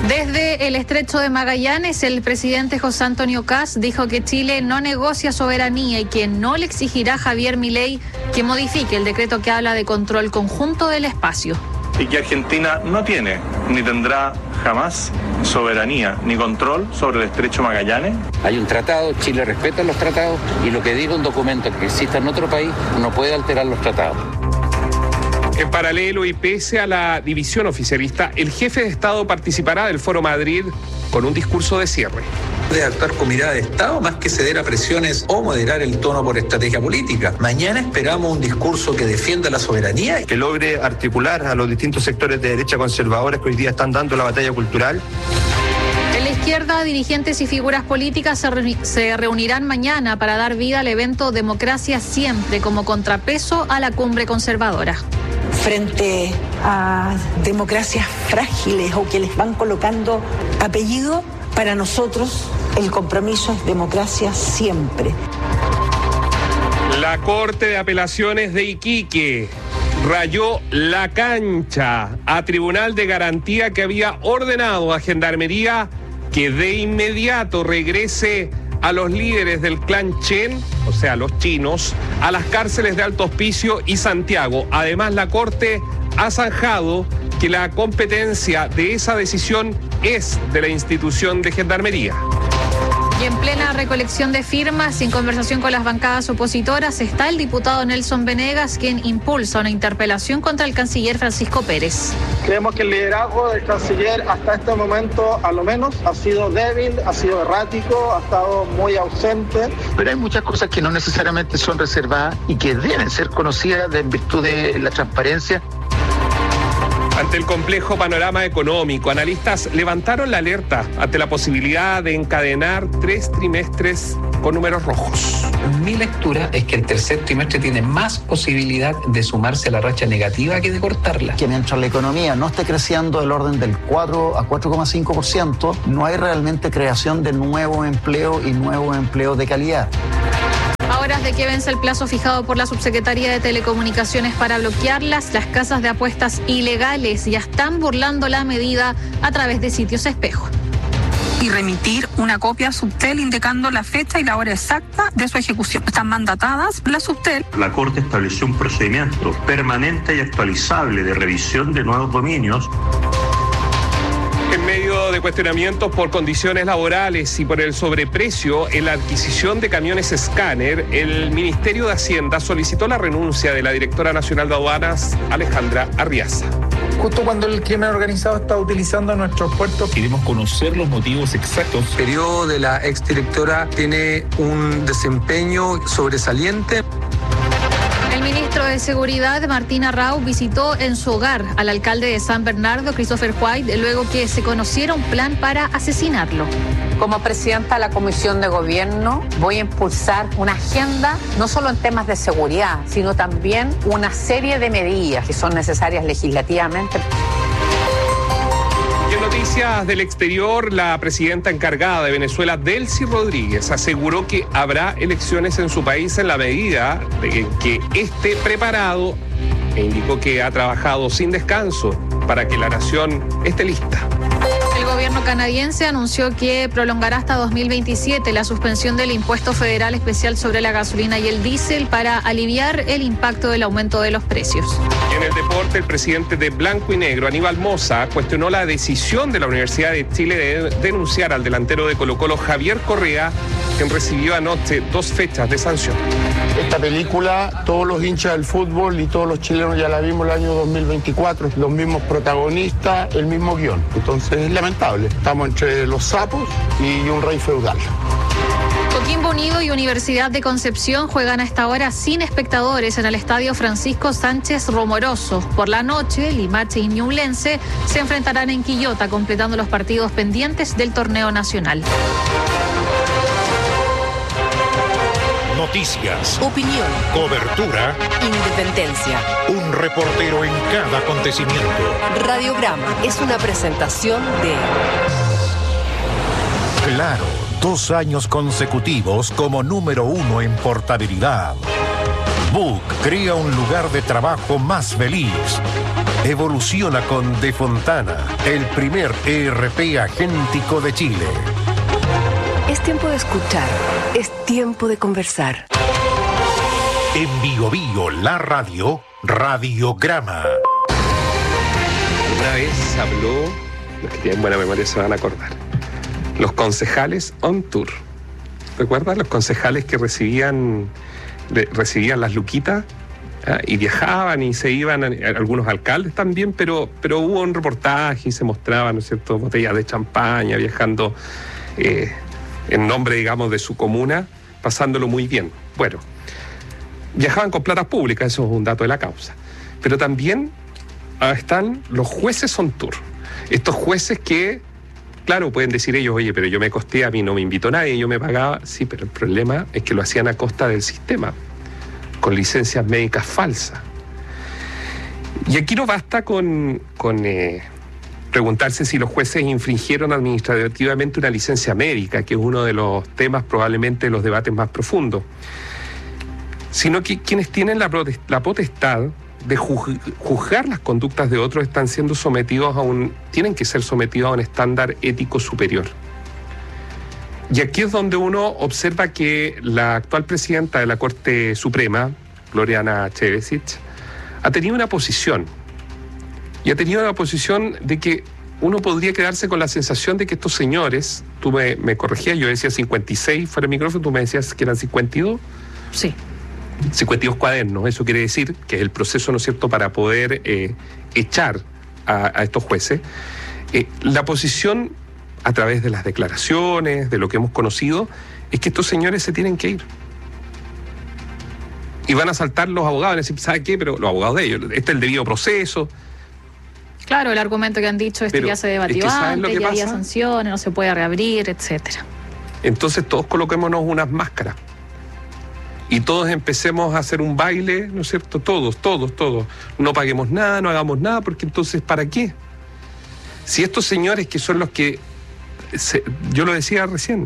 Desde el Estrecho de Magallanes, el presidente José Antonio Kast dijo que Chile no negocia soberanía y que no le exigirá a Javier Milei que modifique el decreto que habla de control conjunto del espacio. Y que Argentina no tiene ni tendrá jamás soberanía ni control sobre el Estrecho Magallanes. Hay un tratado, Chile respeta los tratados y lo que diga un documento que exista en otro país no puede alterar los tratados. En paralelo y pese a la división oficialista, el jefe de Estado participará del Foro Madrid con un discurso de cierre. De actuar con mirada de Estado más que ceder a presiones o moderar el tono por estrategia política. Mañana esperamos un discurso que defienda la soberanía. Que logre articular a los distintos sectores de derecha conservadores que hoy día están dando la batalla cultural. En la izquierda, dirigentes y figuras políticas se reunirán mañana para dar vida al evento Democracia Siempre como contrapeso a la cumbre conservadora. Frente a democracias frágiles o que les van colocando apellido, para nosotros el compromiso es democracia siempre. La Corte de Apelaciones de Iquique rayó la cancha a Tribunal de Garantía que había ordenado a Gendarmería que de inmediato regrese a los líderes del clan Chen, o sea, los chinos, a las cárceles de Alto Hospicio y Santiago. Además, la Corte ha zanjado que la competencia de esa decisión es de la institución de Gendarmería. Y en plena recolección de firmas, en conversación con las bancadas opositoras, está el diputado Nelson Venegas, quien impulsa una interpelación contra el canciller Francisco Pérez. Creemos que el liderazgo del canciller hasta este momento, a lo menos, ha sido débil, ha sido errático, ha estado muy ausente. Pero hay muchas cosas que no necesariamente son reservadas y que deben ser conocidas en virtud de la transparencia. Ante el complejo panorama económico, analistas levantaron la alerta ante la posibilidad de encadenar 3 trimestres con números rojos. Mi lectura es que el tercer trimestre tiene más posibilidad de sumarse a la racha negativa que de cortarla. Que mientras la economía no esté creciendo del orden del 4 a 4,5%, no hay realmente creación de nuevo empleo y nuevo empleo de calidad. Horas de que vence el plazo fijado por la Subsecretaría de Telecomunicaciones para bloquearlas, las casas de apuestas ilegales ya están burlando la medida a través de sitios espejo. Y remitir una copia a Subtel indicando la fecha y la hora exacta de su ejecución. Están mandatadas la Subtel. La Corte estableció un procedimiento permanente y actualizable de revisión de nuevos dominios. En medio de cuestionamientos por condiciones laborales y por el sobreprecio en la adquisición de camiones escáner, el Ministerio de Hacienda solicitó la renuncia de la directora nacional de aduanas, Alejandra Arriaza. Justo cuando el crimen organizado está utilizando nuestros puertos. Queremos conocer los motivos exactos. El periodo de la exdirectora tiene un desempeño sobresaliente. El ministro de Seguridad, Martín Arrau, visitó en su hogar al alcalde de San Bernardo, Christopher White, luego que se conociera un plan para asesinarlo. Como presidenta de la Comisión de Gobierno, voy a impulsar una agenda, no solo en temas de seguridad, sino también una serie de medidas que son necesarias legislativamente. Y en noticias del exterior, la presidenta encargada de Venezuela, Delcy Rodríguez, aseguró que habrá elecciones en su país en la medida de que esté preparado e indicó que ha trabajado sin descanso para que la nación esté lista. El gobierno canadiense anunció que prolongará hasta 2027 la suspensión del impuesto federal especial sobre la gasolina y el diésel para aliviar el impacto del aumento de los precios. Y en el deporte, el presidente de Blanco y Negro, Aníbal Mosa, cuestionó la decisión de la Universidad de Chile de denunciar al delantero de Colo-Colo, Javier Correa, quien recibió anoche 2 fechas de sanción. Esta película, todos los hinchas del fútbol y todos los chilenos ya la vimos el año 2024, los mismos protagonistas, el mismo guión. Entonces es lamentable. Estamos entre los sapos y un rey feudal. Coquimbo Unido y Universidad de Concepción juegan a esta hora sin espectadores en el estadio Francisco Sánchez Romoroso. Por la noche, Limache y Ñublense se enfrentarán en Quillota, completando los partidos pendientes del torneo nacional. Noticias, opinión, cobertura, independencia. Un reportero en cada acontecimiento. Radiograma es una presentación de Claro, 2 años consecutivos como número 1 en portabilidad. Book crea un lugar de trabajo más feliz. Evoluciona con De Fontana, el primer ERP agéntico de Chile. Es tiempo de escuchar, es tiempo de conversar. En Bio Bio, la radio, Radiograma. Una vez habló, los que tienen buena memoria se van a acordar, los concejales on tour. ¿Recuerdan? Los concejales que recibían las luquitas y viajaban y se iban, algunos alcaldes también, pero hubo un reportaje y se mostraban, ¿no es cierto?, botellas de champaña, viajando en nombre, digamos, de su comuna, pasándolo muy bien. Bueno, viajaban con platas públicas, eso es un dato de la causa. Pero también están los jueces on tour. Estos jueces que, claro, pueden decir ellos, oye, pero yo me costé, a mí no me invitó nadie, yo me pagaba. Sí, pero el problema es que lo hacían a costa del sistema, con licencias médicas falsas. Y aquí no basta con preguntarse si los jueces infringieron administrativamente una licencia médica, que es uno de los temas probablemente de los debates más profundos, sino que quienes tienen la potestad de juzgar las conductas de otros están siendo sometidos tienen que ser sometidos a un estándar ético superior. Y aquí es donde uno observa que la actual presidenta de la Corte Suprema, Gloriana Chevesic, ha tenido una posición. Y ha tenido una posición de que uno podría quedarse con la sensación de que estos señores, tú me corregías, yo decía 56 fuera del micrófono, tú me decías que eran 52. Sí. 52 cuadernos, eso quiere decir que es el proceso, ¿no es cierto?, para poder echar a estos jueces. La posición, a través de las declaraciones, de lo que hemos conocido, es que estos señores se tienen que ir. Y van a saltar los abogados, decir, ¿sabe qué? Pero los abogados de ellos, este es el debido proceso. Claro, el argumento que han dicho es que ya se debatió antes, que había sanciones, no se puede reabrir, etcétera. Entonces todos coloquémonos unas máscaras. Y todos empecemos a hacer un baile, ¿no es cierto? Todos. No paguemos nada, no hagamos nada, porque entonces, ¿para qué? Si estos señores que son los que, yo lo decía recién,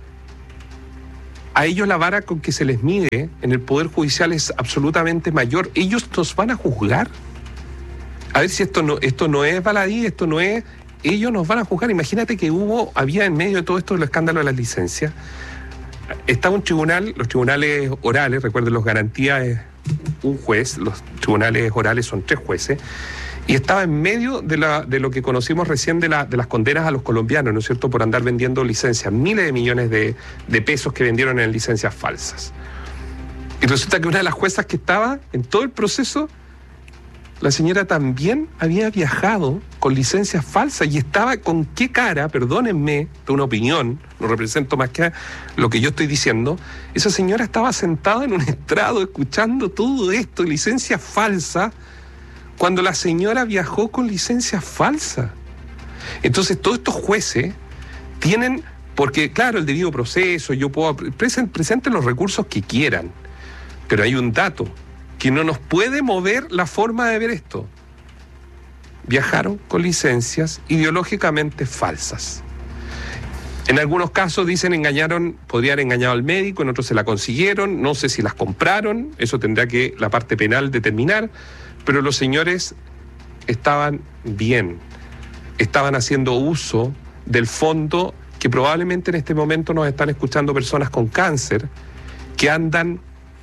a ellos la vara con que se les mide en el Poder Judicial es absolutamente mayor, ellos nos van a juzgar. A ver si esto no es baladí, esto no es... Ellos nos van a juzgar. Imagínate que había en medio de todo esto el escándalo de las licencias. Estaba un tribunal, los tribunales orales, recuerden, los garantías es un juez, los tribunales orales son 3 jueces, y estaba en medio de lo que conocimos recién de las condenas a los colombianos, ¿no es cierto?, por andar vendiendo licencias, miles de millones de pesos que vendieron en licencias falsas. Y resulta que una de las juezas que estaba en todo el proceso, la señora también había viajado con licencias falsas y estaba con qué cara, perdónenme, de una opinión, no represento más que lo que yo estoy diciendo, esa señora estaba sentada en un estrado escuchando todo esto, licencias falsas, cuando la señora viajó con licencias falsas. Entonces todos estos jueces tienen, porque claro, el debido proceso, yo puedo, presenten los recursos que quieran, pero hay un dato que no nos puede mover la forma de ver esto. Viajaron con licencias ideológicamente falsas. En algunos casos dicen podrían haber engañado al médico, en otros se la consiguieron, no sé si las compraron, eso tendrá que la parte penal determinar, pero los señores estaban bien, estaban haciendo uso del fondo que probablemente en este momento nos están escuchando personas con cáncer que andan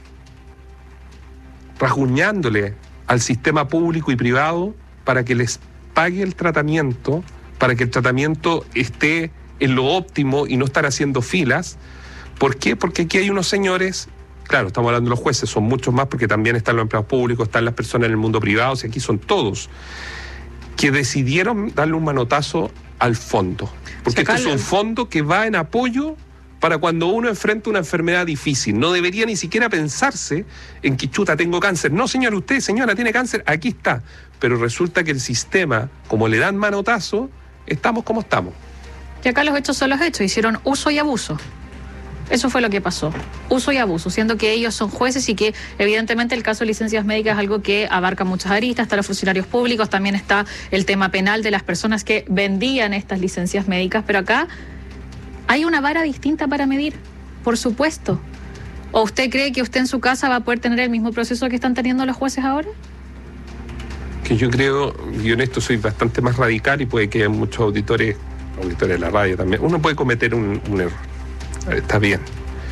rasguñándole al sistema público y privado para que les pague el tratamiento, para que el tratamiento esté en lo óptimo y no estar haciendo filas. ¿Por qué? Porque aquí hay unos señores, claro, estamos hablando de los jueces, son muchos más porque también están los empleados públicos, están las personas en el mundo privado, y aquí son todos, que decidieron darle un manotazo al fondo. Porque esto es un fondo que va en apoyo para cuando uno enfrenta una enfermedad difícil. No debería ni siquiera pensarse en que, chuta, tengo cáncer. No, señor, usted, señora, tiene cáncer, aquí está. Pero resulta que el sistema, como le dan manotazo, estamos como estamos. Y acá los hechos son los hechos, hicieron uso y abuso. Eso fue lo que pasó, uso y abuso, siendo que ellos son jueces y que evidentemente el caso de licencias médicas es algo que abarca muchas aristas, está los funcionarios públicos, también está el tema penal de las personas que vendían estas licencias médicas, pero acá hay una vara distinta para medir, por supuesto. ¿O usted cree que usted en su casa va a poder tener el mismo proceso que están teniendo los jueces ahora? Que yo creo, y en esto soy bastante más radical y puede que haya muchos auditores de la radio también, uno puede cometer un error. Está bien.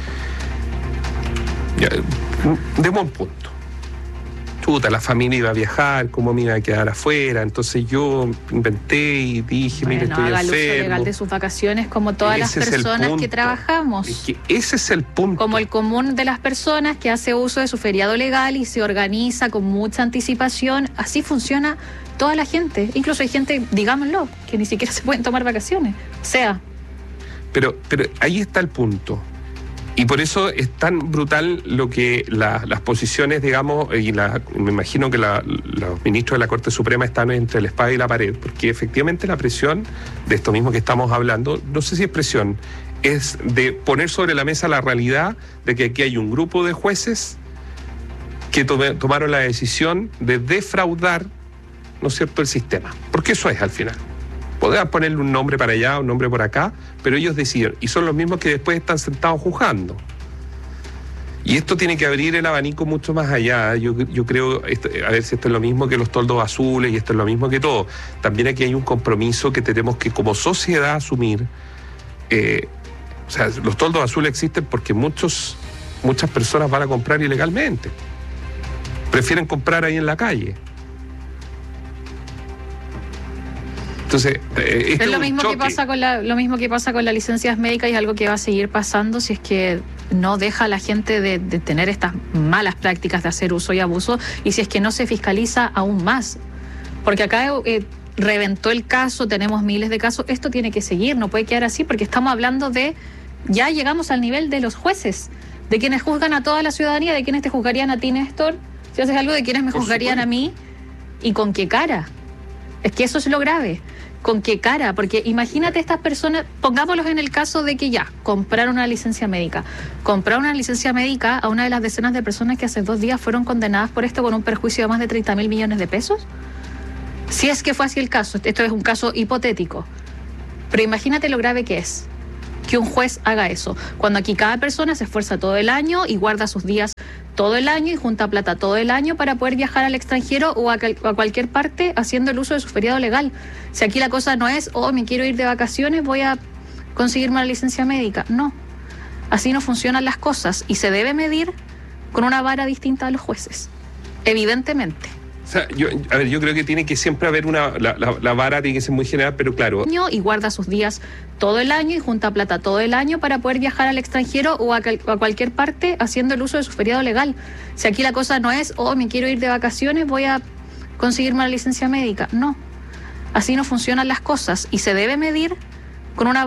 Ya, demos un punto. Chuta, la familia iba a viajar, cómo me iba a quedar afuera, entonces yo inventé y dije, mire, estoy haga enfermo. el uso legal de sus vacaciones como todas las personas que trabajamos. Es que ese es el punto. Como el común de las personas que hace uso de su feriado legal y se organiza con mucha anticipación, así funciona toda la gente. Incluso hay gente, digámoslo, que ni siquiera se pueden tomar vacaciones. Pero ahí está el punto. Y por eso es tan brutal lo que las posiciones, digamos, me imagino que los ministros de la Corte Suprema están entre la espada y la pared, porque efectivamente la presión de esto mismo que estamos hablando, no sé si es presión, es de poner sobre la mesa la realidad de que aquí hay un grupo de jueces que tomaron la decisión de defraudar, ¿no es cierto?, el sistema. Porque eso es al final. Podrán ponerle un nombre para allá, un nombre por acá, pero ellos deciden, y son los mismos que después están sentados juzgando. Y esto tiene que abrir el abanico mucho más allá. Yo creo, a ver si esto es lo mismo que los toldos azules y esto es lo mismo que todo. También aquí hay un compromiso que tenemos que como sociedad asumir. O sea, los toldos azules existen porque muchas personas van a comprar ilegalmente. Prefieren comprar ahí en la calle. Entonces, es lo mismo que pasa con las licencias médicas y es algo que va a seguir pasando si es que no deja a la gente de tener estas malas prácticas de hacer uso y abuso y si es que no se fiscaliza aún más. Porque acá reventó el caso, tenemos miles de casos, esto tiene que seguir, no puede quedar así porque estamos hablando ya llegamos al nivel de los jueces, de quienes juzgan a toda la ciudadanía, de quienes te juzgarían a ti, Néstor, si haces algo, de quienes me juzgarían a mí y con qué cara. Es que eso es lo grave. ¿Con qué cara? Porque imagínate estas personas, pongámoslos en el caso de que compraron una licencia médica. Compraron una licencia médica a una de las decenas de personas que hace 2 días fueron condenadas por esto con un perjuicio de más de 30.000 millones de pesos. Si es que fue así el caso, esto es un caso hipotético. Pero imagínate lo grave que es que un juez haga eso. Cuando aquí cada persona se esfuerza todo el año y guarda sus días todo el año y junta plata todo el año para poder viajar al extranjero o a cualquier parte haciendo el uso de su feriado legal. Si aquí la cosa no es, me quiero ir de vacaciones, voy a conseguirme una licencia médica. No, así no funcionan las cosas y se debe medir con una vara distinta a los jueces, evidentemente. O sea, yo creo que tiene que siempre haber la vara tiene que ser muy general, pero claro. Y guarda sus días todo el año y junta plata todo el año para poder viajar al extranjero o a cualquier parte haciendo el uso de su feriado legal. Si aquí la cosa no es, me quiero ir de vacaciones, voy a conseguirme una licencia médica. No, así no funcionan las cosas y se debe medir con una